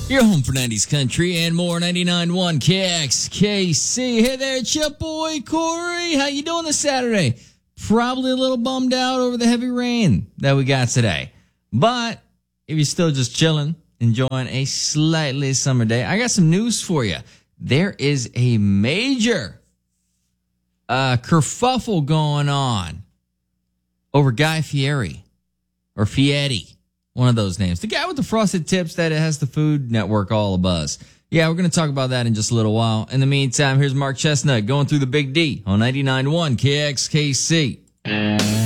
You're home for 90s country and more. 99.1 KXKC. Hey there, it's your boy Corey. How you doing this Saturday? Probably a little bummed out over the heavy rain that we got today. But if you're still just chilling, enjoying a slightly summer day, I got some news for you. There is a major kerfuffle going on over Guy Fieri or Fieri. One of those names. The guy with the frosted tips that has the Food Network all abuzz. Yeah, we're going to talk about that in just a little while. In the meantime, here's Mark Chestnut going through the Big D on 99.1 KXKC.